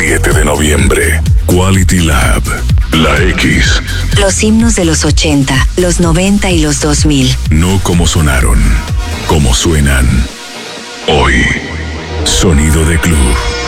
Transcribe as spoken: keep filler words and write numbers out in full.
siete de noviembre. Quality Lab. La X. Los himnos de los ochenta, los noventa y los dos mil. No como sonaron, como suenan hoy. Sonido de club.